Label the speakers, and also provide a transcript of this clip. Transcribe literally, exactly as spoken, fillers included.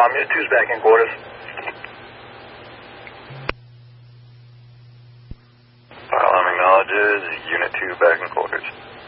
Speaker 1: Um, Unit two's back in quarters.
Speaker 2: Alarm acknowledges, Unit two back in quarters.